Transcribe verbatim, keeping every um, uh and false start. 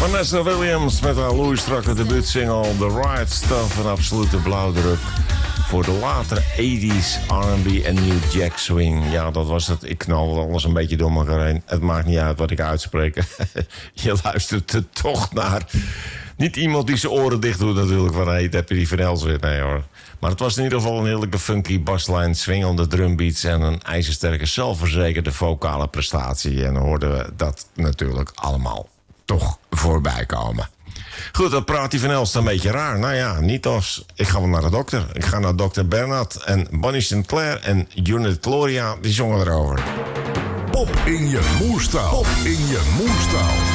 Vanessa Williams met haar loeistrakke debuutsingle The Right Stuff. Een absolute blauwdruk voor de latere tachtiger R en B en New Jack Swing. Ja, dat was het. Ik knal alles een beetje door elkaar heen. Het maakt niet uit wat ik uitspreek. Je luistert er toch naar. Niet iemand die zijn oren dicht doet natuurlijk. Van, hey, heb je die Van Elswit? Nee hoor. Maar het was in ieder geval een heerlijke funky baslijn, swingende drumbeats en een ijzersterke, zelfverzekerde vocale prestatie. En dan hoorden we dat natuurlijk allemaal toch voorbij komen. Goed, dan praat die Van Elst een beetje raar. Nou ja, niet als. Ik ga wel naar de dokter. Ik ga naar dokter Bernard en Bonnie Sinclair en Unit Gloria, die zongen erover. Pop in je moerstaal. Pop in je moerstaal.